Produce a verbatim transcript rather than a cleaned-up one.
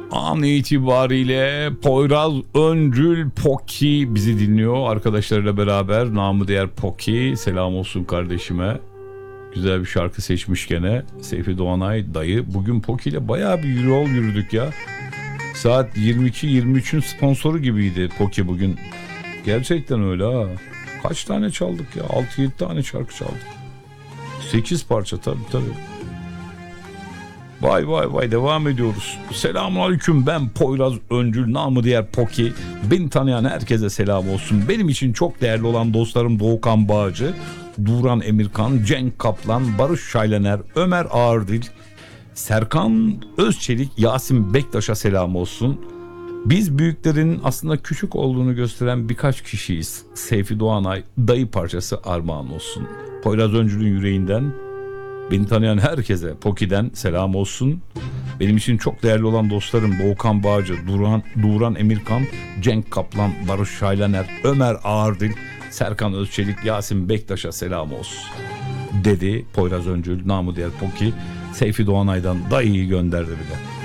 An itibariyle Poyraz Öncül Poki bizi dinliyor arkadaşlarıyla beraber. Namı diğer Poki, selam olsun kardeşime. Güzel bir şarkı seçmiş gene Seyfi Doğanay dayı. Bugün Poki ile bayağı bir yol yürüdük ya. Saat yirmi iki yirmi üçün sponsoru gibiydi Poki bugün. Gerçekten öyle ha. Kaç tane çaldık ya? altı yedi tane şarkı çaldık. sekiz parça tabii tabii. Vay vay vay, devam ediyoruz. Selamünaleyküm, ben Poyraz Öncül, namı diğer Poki. Beni tanıyan herkese selam olsun. Benim için çok değerli olan dostlarım Doğukan Bağcı, Duran Emirkan, Cenk Kaplan, Barış Şaylener, Ömer Ağırdil, Serkan Özçelik, Yasin Bektaş'a selam olsun. Biz büyüklerin aslında küçük olduğunu gösteren birkaç kişiyiz. Seyfi Doğanay dayı parçası armağan olsun. Poyraz Öncül'ün yüreğinden beni tanıyan herkese Poki'den selam olsun. Benim için çok değerli olan dostlarım Doğukan Bağcı, Duran, Duran Emirkan, Cenk Kaplan, Barış Şaylener, Ömer Ağırdil, Serkan Özçelik, Yasin Bektaş'a selam olsun dedi Poyraz Öncül, namı diğer Poki. Seyfi Doğanay'dan dayıyı gönderdi bile.